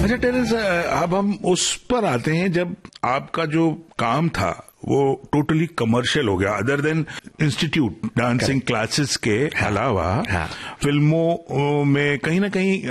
अच्छा टेरेंस, अब हम उस पर आते हैं जब आपका जो काम था वो टोटली कमर्शियल हो गया, other than institute dancing classes के अलावा फिल्मों में कहीं ना कहीं